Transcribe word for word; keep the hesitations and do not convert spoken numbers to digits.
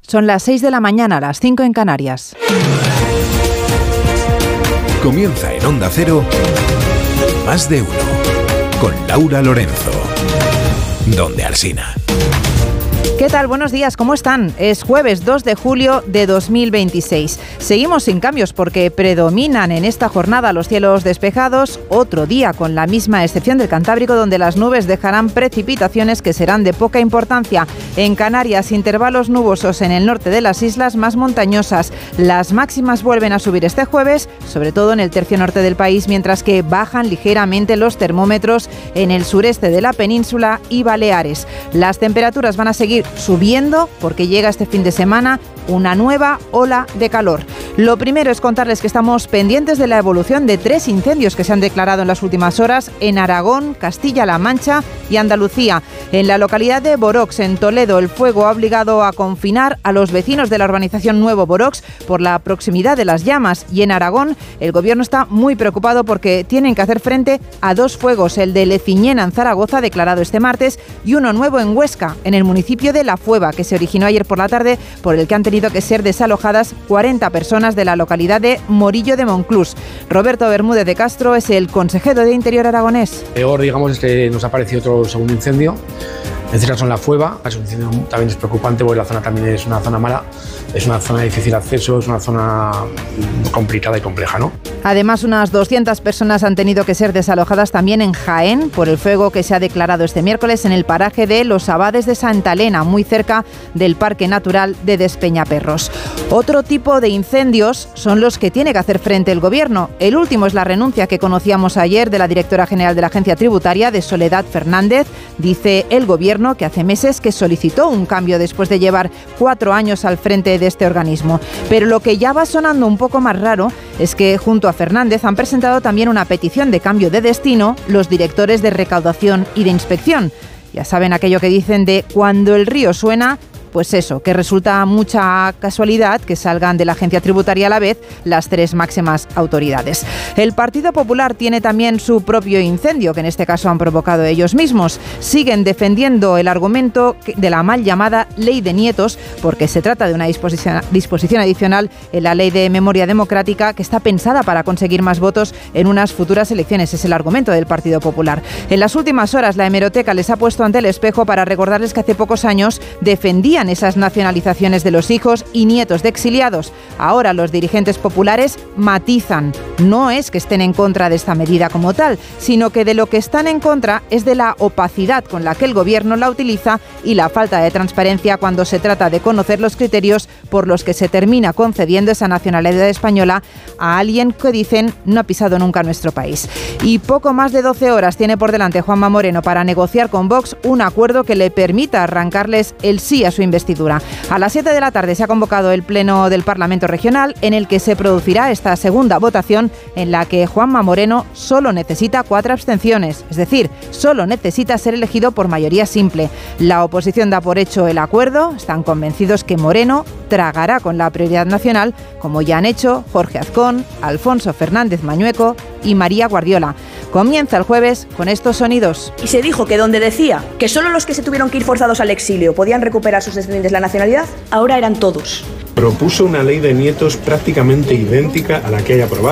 Son las seis de la mañana, las cinco en Canarias. Comienza en Onda Cero, Más de Uno, con Laura Lorenzo. Donde Alsina. ¿Qué tal? Buenos días, ¿cómo están? Es jueves dos de julio de dos mil veintiséis. Seguimos sin cambios porque predominan en esta jornada los cielos despejados, otro día con la misma excepción del Cantábrico, donde las nubes dejarán precipitaciones que serán de poca importancia. En Canarias, intervalos nubosos en el norte de las islas más montañosas. Las máximas vuelven a subir este jueves, sobre todo en el tercio norte del país, mientras que bajan ligeramente los termómetros en el sureste de la península y Baleares. Las temperaturas van a seguir subiendo porque llega este fin de semana una nueva ola de calor. Lo primero es contarles que estamos pendientes de la evolución de tres incendios que se han declarado en las últimas horas en Aragón, Castilla-La Mancha y Andalucía. En la localidad de Borox, en Toledo, el fuego ha obligado a confinar a los vecinos de la urbanización Nuevo Borox por la proximidad de las llamas, y en Aragón el gobierno está muy preocupado porque tienen que hacer frente a dos fuegos, el de Leciñena en Zaragoza, declarado este martes, y uno nuevo en Huesca, en el municipio de La Fueva, que se originó ayer por la tarde, por el que han tenido que ser desalojadas cuarenta personas de la localidad de Morillo de Monclús. Roberto Bermúdez de Castro es el consejero de Interior aragonés. Peor, digamos, es que nos ha aparecido otro segundo incendio. En este caso en La Fueva, es un incendio también es preocupante porque la zona también es una zona mala, es una zona de difícil acceso, es una zona complicada y compleja, ¿no? Además, unas doscientas personas han tenido que ser desalojadas también en Jaén por el fuego que se ha declarado este miércoles en el paraje de Los Abades de Santa Elena, muy cerca del Parque Natural de Despeñaperros. Otro tipo de incendios son los que tiene que hacer frente el gobierno. El último es la renuncia que conocíamos ayer de la directora general de la Agencia Tributaria, de Soledad Fernández. Dice el gobierno que hace meses que solicitó un cambio después de llevar cuatro años al frente de este organismo. Pero lo que ya va sonando un poco más raro es que junto a Fernández han presentado también una petición de cambio de destino los directores de recaudación y de inspección. Ya saben aquello que dicen de cuando el río suena. Pues eso, que resulta mucha casualidad que salgan de la agencia tributaria a la vez las tres máximas autoridades. El Partido Popular tiene también su propio incendio, que en este caso han provocado ellos mismos. Siguen defendiendo el argumento de la mal llamada Ley de Nietos, porque se trata de una disposición, disposición adicional en la Ley de Memoria Democrática que está pensada para conseguir más votos en unas futuras elecciones. Es el argumento del Partido Popular. En las últimas horas, la hemeroteca les ha puesto ante el espejo para recordarles que hace pocos años defendían esas nacionalizaciones de los hijos y nietos de exiliados. Ahora los dirigentes populares matizan. No es que estén en contra de esta medida como tal, sino que de lo que están en contra es de la opacidad con la que el gobierno la utiliza y la falta de transparencia cuando se trata de conocer los criterios por los que se termina concediendo esa nacionalidad española a alguien que dicen no ha pisado nunca nuestro país. Y poco más de doce horas tiene por delante Juanma Moreno para negociar con Vox un acuerdo que le permita arrancarles el sí a su investidura. A las siete de la tarde se ha convocado el Pleno del Parlamento Regional, en el que se producirá esta segunda votación en la que Juanma Moreno solo necesita cuatro abstenciones, es decir, solo necesita ser elegido por mayoría simple. La oposición da por hecho el acuerdo, están convencidos que Moreno tragará con la prioridad nacional, como ya han hecho Jorge Azcón, Alfonso Fernández Mañueco y María Guardiola. Comienza el jueves con estos sonidos. Y se dijo que donde decía que solo los que se tuvieron que ir forzados al exilio podían recuperar sus descendientes la nacionalidad, ahora eran todos. Propuso una ley de nietos prácticamente idéntica a la que hay aprobada.